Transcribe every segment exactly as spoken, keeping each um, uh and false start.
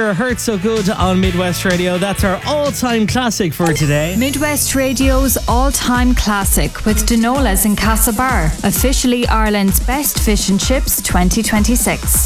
Hurt So Good on Midwest Radio. That's our all-time classic for today. Midwest Radio's all-time classic with Denola's in Castlebar, officially Ireland's best fish and chips twenty twenty-six.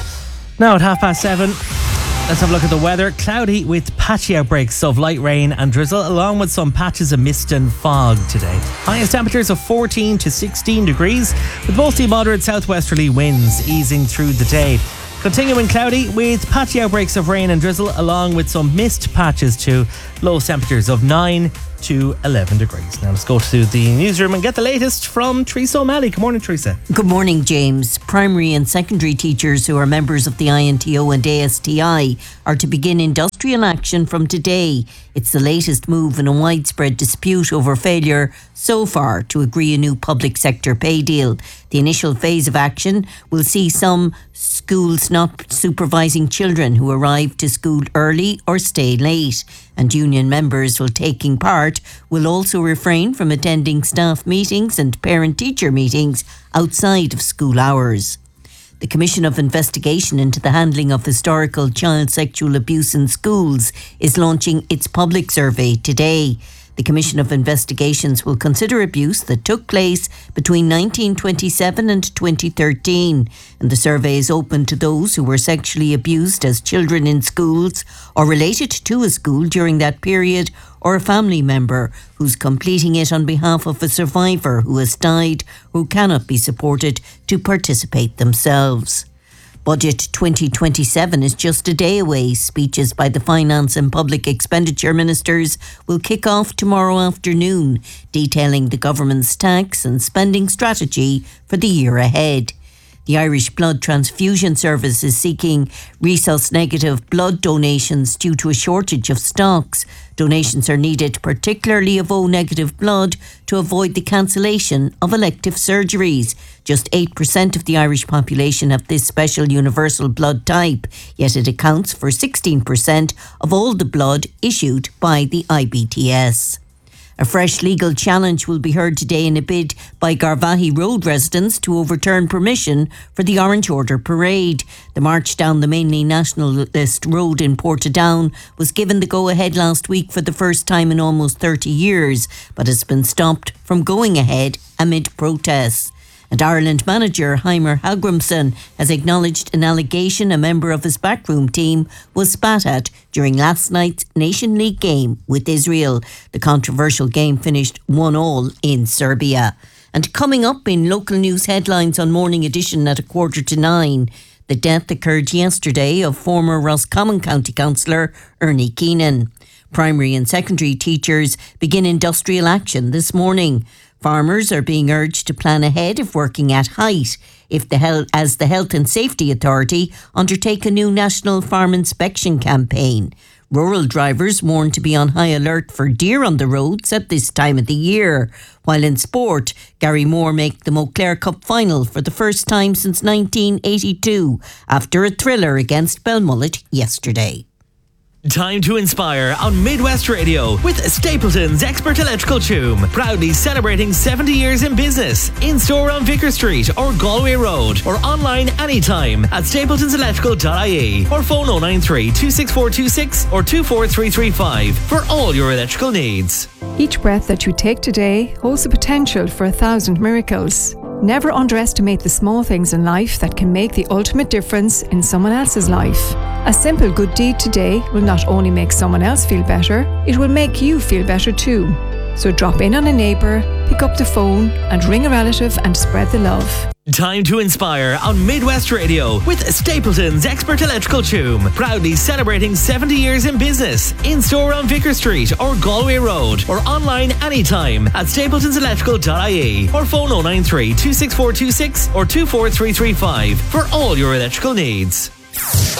Now at half past seven, let's have a look at the weather. Cloudy with patchy outbreaks of light rain and drizzle, along with some patches of mist and fog today. Highest temperatures of fourteen to sixteen degrees, with mostly moderate southwesterly winds easing through the day. Continuing cloudy with patchy outbreaks of rain and drizzle, along with some mist patches too. Low temperatures of nine to eleven degrees. Now let's go to the newsroom and get the latest from Teresa O'Malley. Good morning, Teresa. Good morning, James. Primary and secondary teachers who are members of the I N T O and A S T I are to begin industrial action from today. It's the latest move in a widespread dispute over failure so far to agree a new public sector pay deal. The initial phase of action will see some schools not supervising children who arrive to school early or stay late, and union members will taking part will also refrain from attending staff meetings and parent-teacher meetings outside of school hours. The Commission of Investigation into the Handling of Historical Child Sexual Abuse in Schools is launching its public survey today. The Commission of Investigations will consider abuse that took place between nineteen twenty-seven and twenty thirteen, and the survey is open to those who were sexually abused as children in schools or related to a school during that period, or a family member who's completing it on behalf of a survivor who has died, who cannot be supported to participate themselves. Budget twenty twenty-seven is just a day away. Speeches by the Finance and Public Expenditure Ministers will kick off tomorrow afternoon, detailing the government's tax and spending strategy for the year ahead. The Irish Blood Transfusion Service is seeking rhesus-negative blood donations due to a shortage of stocks. Donations are needed, particularly of O-negative blood, to avoid the cancellation of elective surgeries. Just eight percent of the Irish population have this special universal blood type, yet it accounts for sixteen percent of all the blood issued by the I B T S. A fresh legal challenge will be heard today in a bid by Garvaghey Road residents to overturn permission for the Orange Order parade. The march down the mainly nationalist road in Portadown was given the go-ahead last week for the first time in almost thirty years, but has been stopped from going ahead amid protests. And Ireland manager Heimer Hallgrimsson has acknowledged an allegation a member of his backroom team was spat at during last night's Nation League game with Israel. The controversial game finished one all in Serbia. And coming up in local news headlines on Morning Edition at a quarter to nine, the death occurred yesterday of former Roscommon County Councillor Ernie Keenan. Primary and secondary teachers begin industrial action this morning. Farmers are being urged to plan ahead if working at height, if the health, as the Health and Safety Authority undertake a new national farm inspection campaign. Rural drivers warned to be on high alert for deer on the roads at this time of the year. While in sport, Gary Moore make the Moncler Cup final for the first time since nineteen eighty-two, after a thriller against Belmullet yesterday. Time to inspire on Midwest Radio with Stapleton's Expert Electrical Choom. Proudly celebrating seventy years in business. In store on Vicar Street or Galway Road, or online anytime at stapletons electrical dot I E, or phone oh nine three, two six four two six or two four three three five for all your electrical needs. Each breath that you take today holds the potential for a thousand miracles. Never underestimate the small things in life that can make the ultimate difference in someone else's life. A simple good deed today will not only make someone else feel better, it will make you feel better too. So drop in on a neighbour, pick up the phone and ring a relative and spread the love. Time to inspire on Midwest Radio with Stapleton's Expert Electrical Choom. Proudly celebrating seventy years in business. In store on Vicar Street or Galway Road, or online anytime at stapletons electrical dot I E, or phone oh nine three, two six four two six or two four three three five for all your electrical needs.